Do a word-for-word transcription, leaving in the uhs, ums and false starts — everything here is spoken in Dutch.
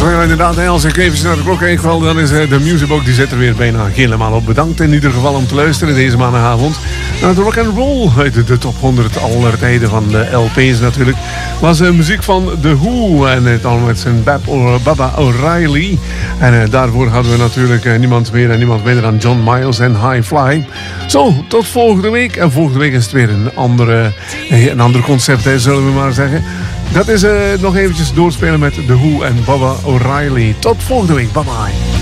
Zo ja, inderdaad, als ik even naar de klok kijk, wel, dan is de Musicbox, die zit er weer bijna helemaal op. Bedankt in ieder geval om te luisteren deze maandagavond naar de rock and roll uit de top honderd aller tijden van de L P's natuurlijk. Was uh, muziek van The Who en uh, dan met zijn Bab or, Baba O'Reilly. En uh, daarvoor hadden we natuurlijk uh, niemand meer en niemand minder dan John Miles en High Fly. Zo, tot volgende week. En volgende week is het weer een, andere, uh, een ander concept, hè, zullen we maar zeggen. Dat is uh, nog eventjes doorspelen met The Who en Baba O'Reilly. Tot volgende week. Bye bye.